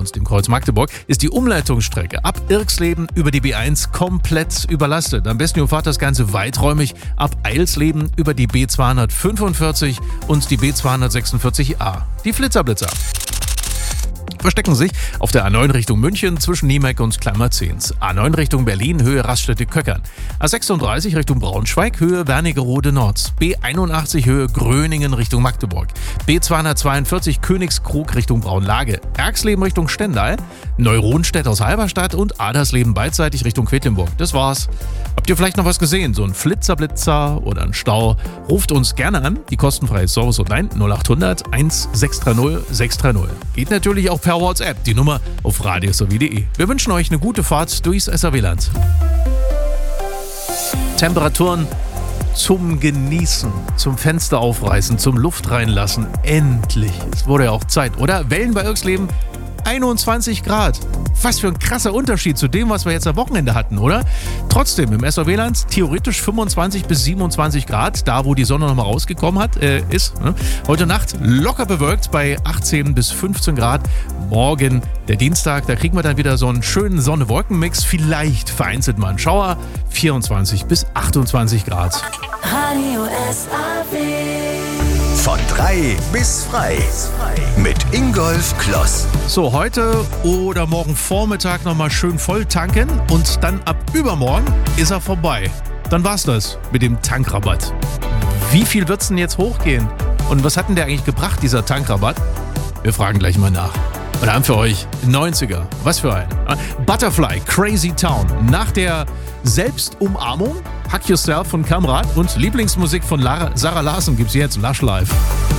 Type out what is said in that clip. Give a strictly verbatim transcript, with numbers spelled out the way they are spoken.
uns, dem Kreuz Magdeburg, ist die Umleitungsstrecke ab Irxleben über die B eins komplett überlastet. Am besten ihr fahrt das Ganze weiträumig ab Eilsleben über die B zweihundertfünfundvierzig und die B zweihundertsechsundvierzig A. Die Flitzerblitzer verstecken sich auf der A neun Richtung München zwischen Niemeck und Kleinmerzens. A neun Richtung Berlin, Höhe Raststätte-Köckern. A sechsunddreißig Richtung Braunschweig, Höhe Wernigerode Nord. B einundachtzig, Höhe Gröningen Richtung Magdeburg. B zweihundertzweiundvierzig, Königskrug Richtung Braunlage. Erxleben Richtung Stendal. Neuronstedt aus Halberstadt und Adersleben beidseitig Richtung Quedlinburg. Das war's. Habt ihr vielleicht noch was gesehen? So ein Flitzerblitzer oder ein Stau? Ruft uns gerne an. Die kostenfreie Service und nein, null acht hundert sechshundertzweißig sechshundertdreißig. Geht natürlich auch per WhatsApp. Die Nummer auf radiosowie punkt de. Wir wünschen euch eine gute Fahrt durchs S R W-Land. Temperaturen zum Genießen, zum Fenster aufreißen, zum Luft reinlassen. Endlich. Es wurde ja auch Zeit, oder? Wellen bei Irxleben einundzwanzig Grad. Was für ein krasser Unterschied zu dem, was wir jetzt am Wochenende hatten, oder? Trotzdem im S R W-Land theoretisch fünfundzwanzig bis siebenundzwanzig Grad, da wo die Sonne nochmal rausgekommen hat, äh, ist. Ne? Heute Nacht locker bewölkt bei achtzehn bis fünfzehn Grad. Morgen, der Dienstag, da kriegen wir dann wieder so einen schönen Sonne-Wolken-Mix. Vielleicht vereinzelt mal einen Schauer. vierundzwanzig bis achtundzwanzig Grad. Radio S R W. Von drei bis frei. Mit Ingolf Kloss. So, heute oder morgen Vormittag nochmal schön voll tanken und dann ab übermorgen ist er vorbei. Dann war's das mit dem Tankrabatt. Wie viel wird's denn jetzt hochgehen? Und was hat denn der eigentlich gebracht, dieser Tankrabatt? Wir fragen gleich mal nach. Und haben für euch neunziger. Was für ein. Butterfly, Crazy Town. Nach der Selbstumarmung, Hack Yourself von Kamrat und Lieblingsmusik von Lara, Sarah Larsen gibt's jetzt Lush Live.